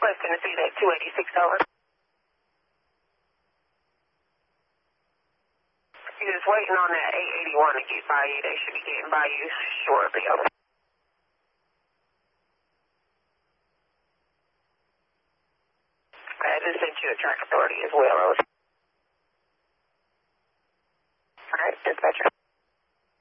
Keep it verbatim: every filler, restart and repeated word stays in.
West Tennessee, that two eighty-six over. You're just waiting on that eight eighty-one to get by you. They should be getting by you shortly, over. I just sent you a track authority as well, over. All right, dispatcher.